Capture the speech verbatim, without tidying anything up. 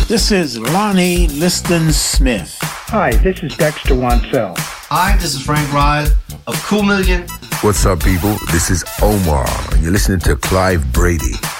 This is Lonnie Liston Smith. Hi, this is Dexter Wansell. Hi, this is Frank Ride of Cool Million. What's up, people? This is Omar, and you're listening to Clive Brady.